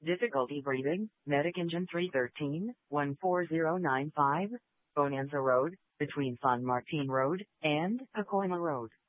Difficulty breathing, Medic Engine 313, 14095, Bonanza Road, between San Martin Road and Pacoima Road.